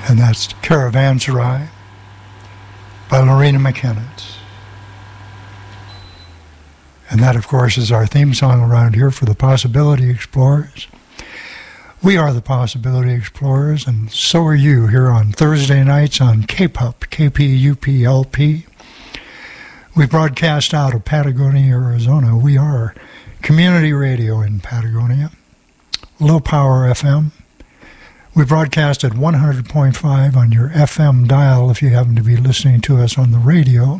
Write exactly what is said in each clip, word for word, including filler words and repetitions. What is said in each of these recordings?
And that's Caravanserai by Lorena McKennitt. And that, of course, is our theme song around here for the Possibility Explorers. We are the Possibility Explorers, and so are you here on Thursday nights on K P U P, K P U P L P. We broadcast out of Patagonia, Arizona. We are community radio in Patagonia, low power F M. We broadcast at one hundred point five on your F M dial if you happen to be listening to us on the radio.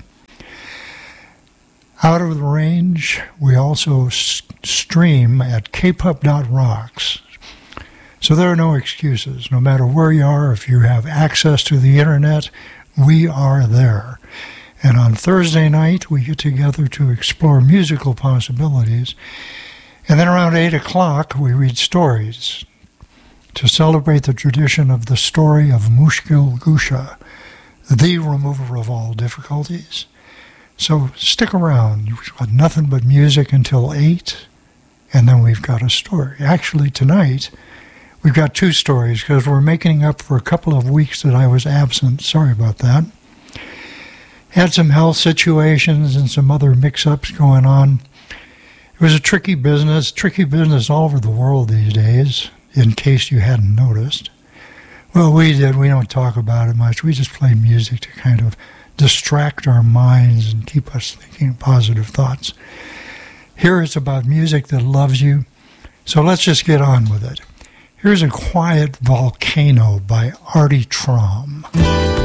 Out of the range, we also s- stream at k p u p dot rocks. So there are no excuses. No matter where you are, if you have access to the internet, we are there. And on Thursday night, we get together to explore musical possibilities. And then around eight o'clock, we read stories to celebrate the tradition of the story of Mushkil Gusha, the remover of all difficulties. So stick around. We've got nothing but music until eight, and then we've got a story. Actually, tonight, we've got two stories because we're making up for a couple of weeks that I was absent. Sorry about that. Had some health situations and some other mix-ups going on. It was a tricky business, tricky business all over the world these days, in case you hadn't noticed. Well, we did. We don't talk about it much. We just play music to kind of distract our minds and keep us thinking positive thoughts. Here it's about music that loves you. So let's just get on with it. Here's A Quiet Volcano by Artie Traum.